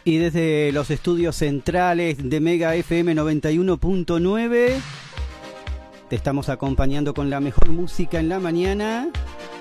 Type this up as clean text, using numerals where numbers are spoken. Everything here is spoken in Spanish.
Y desde los estudios centrales de Mega FM 91.9 te estamos acompañando con la mejor música en la mañana.